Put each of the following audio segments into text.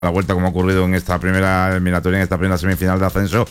la vuelta como ha ocurrido en esta primera eliminatoria, en esta primera semifinal de ascenso.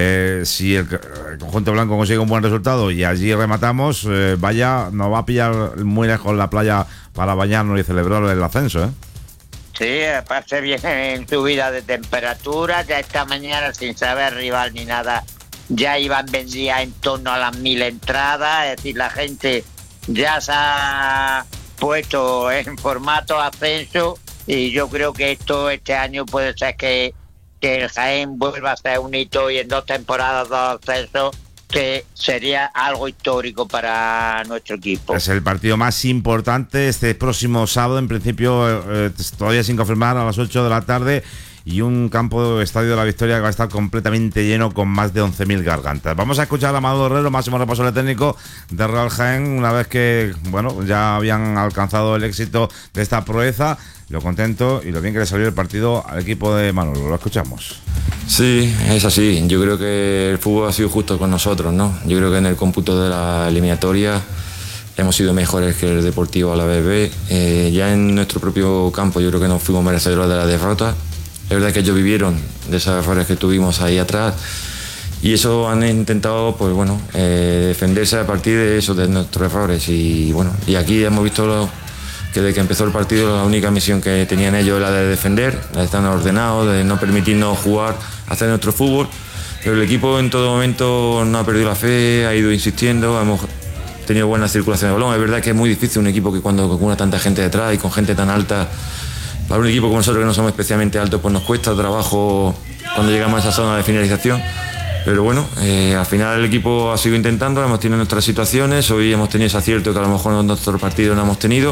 Si el conjunto blanco consigue un buen resultado y allí rematamos, vaya, nos va a pillar muy lejos la playa para bañarnos y celebrar el ascenso, ¿eh? Sí, pase bien en subida de temperatura. Ya esta mañana, sin saber rival ni nada, ya iban vendidas en torno a las 1000 entradas. Es decir, la gente ya se ha puesto en formato ascenso. Y yo creo que este año puede ser que el Jaén vuelva a ser un hito y en 2 temporadas 2 ascensos, que sería algo histórico para nuestro equipo. Es el partido más importante este próximo sábado, en principio todavía sin confirmar, a las 8 de la tarde, y un campo de Estadio de la Victoria que va a estar completamente lleno con más de 11.000 gargantas. Vamos a escuchar a Manolo Herrero, máximo responsable técnico de Real Jaén, una vez que, bueno, ya habían alcanzado el éxito de esta proeza, lo contento y lo bien que le salió el partido al equipo de Manolo. Lo escuchamos. Sí, es así. Yo creo que el fútbol ha sido justo con nosotros, ¿no? Yo creo que en el cómputo de la eliminatoria hemos sido mejores que el Deportivo Alavés B. Ya en nuestro propio campo yo creo que nos fuimos merecedores de la derrota. Es verdad que ellos vivieron de esos errores que tuvimos ahí atrás y eso han intentado, pues bueno, defenderse a partir de eso, de nuestros errores. Y bueno, y aquí hemos visto que desde que empezó el partido la única misión que tenían ellos era la de defender, la de estar ordenados, de no permitirnos jugar, hacer nuestro fútbol. Pero el equipo en todo momento no ha perdido la fe, ha ido insistiendo, hemos tenido buena circulación de balón. Es verdad que es muy difícil un equipo que cuando con tanta gente detrás y con gente tan alta, para un equipo como nosotros que no somos especialmente altos, pues nos cuesta trabajo cuando llegamos a esa zona de finalización. Pero bueno, al final el equipo ha seguido intentando, hemos tenido nuestras situaciones, hoy hemos tenido ese acierto que a lo mejor en nuestro partido no hemos tenido.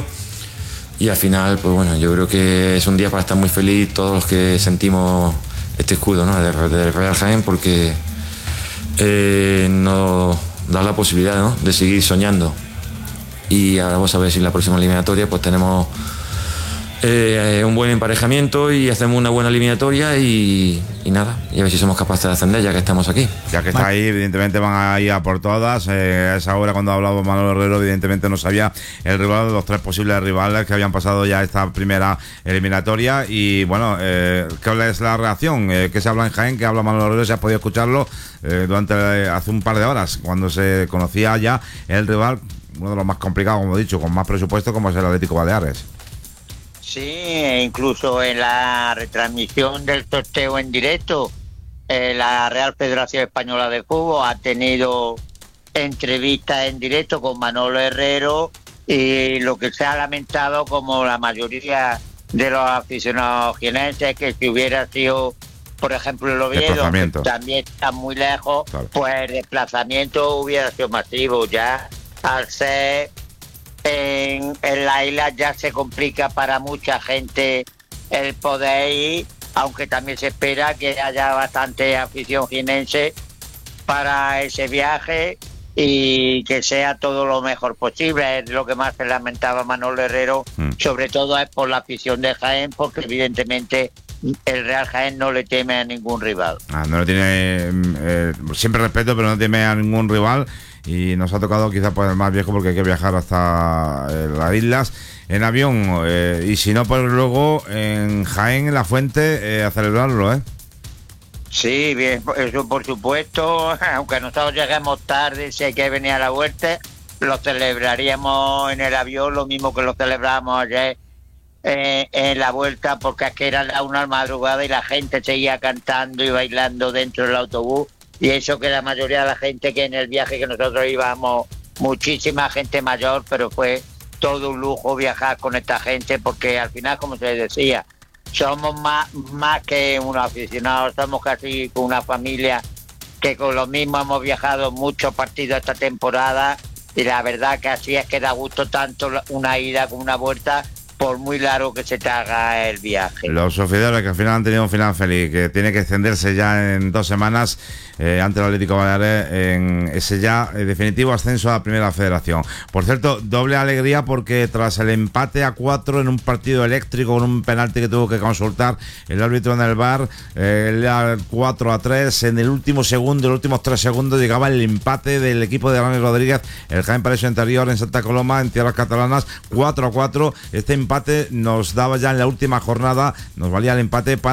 Y al final, pues bueno, yo creo que es un día para estar muy feliz todos los que sentimos este escudo, ¿no?, de Real Jaén, porque nos da la posibilidad, ¿no?, de seguir soñando. Y ahora vamos a ver si en la próxima eliminatoria pues tenemos un buen emparejamiento y hacemos una buena eliminatoria y nada, y a ver si somos capaces de ascender ya que estamos aquí. Ya que está ahí, evidentemente van a ir a por todas. A esa hora, cuando hablaba Manolo Herrero, evidentemente no sabía el rival, los 3 posibles rivales que habían pasado ya esta primera eliminatoria. Y bueno, ¿cuál es la reacción? ¿Qué se habla en Jaén? ¿Qué habla Manolo Herrero? ¿Se ha podido escucharlo hace un par de horas, cuando se conocía ya el rival, uno de los más complicados, como he dicho, con más presupuesto, como es el Atlético Baleares? Sí, incluso en la retransmisión del sorteo en directo, la Real Federación Española de Fútbol ha tenido entrevistas en directo con Manolo Herrero, y lo que se ha lamentado, como la mayoría de los aficionados jienenses, que si hubiera sido, por ejemplo, el Oviedo, que también está muy lejos, claro, pues el desplazamiento hubiera sido masivo. Ya al ser en la isla ya se complica para mucha gente el poder ir, aunque también se espera que haya bastante afición jienense para ese viaje y que sea todo lo mejor posible. Es lo que más se lamentaba Manolo Herrero, sobre todo es por la afición de Jaén, porque evidentemente el Real Jaén no le teme a ningún rival. No le tiene, siempre respeto, pero no teme a ningún rival. Y nos ha tocado quizás pues el más viejo, porque hay que viajar hasta las islas en avión, y si no, pues luego en Jaén, en La Fuente, a celebrarlo, ¿eh? Sí, bien, eso por supuesto. Aunque nosotros lleguemos tarde, si hay que venir a la vuelta, lo celebraríamos en el avión, lo mismo que lo celebramos ayer en la vuelta, porque es que era la 1 de la madrugada y la gente seguía cantando y bailando dentro del autobús. Y eso que la mayoría de la gente, que en el viaje que nosotros íbamos, muchísima gente mayor, pero fue todo un lujo viajar con esta gente, porque al final, como se decía, somos más que unos aficionados, somos casi una familia, que con lo mismo hemos viajado muchos partidos esta temporada, y la verdad que así es que da gusto tanto una ida como una vuelta, por muy largo que se te haga el viaje. Los oficiales que al final han tenido un final feliz, que tiene que extenderse ya en 2 semanas ante el Atlético Baleares en ese ya definitivo ascenso a la Primera Federación. Por cierto, doble alegría, porque tras el empate a 4 en un partido eléctrico con un penalti que tuvo que consultar el árbitro en el VAR, el 4-3, en el último segundo, los últimos 3 segundos, llegaba el empate del equipo de Dani Rodríguez, el Jaén Paraíso Interior, en Santa Coloma, en tierras catalanas, 4-4. Este empate empate nos daba ya en la última jornada, nos valía el empate para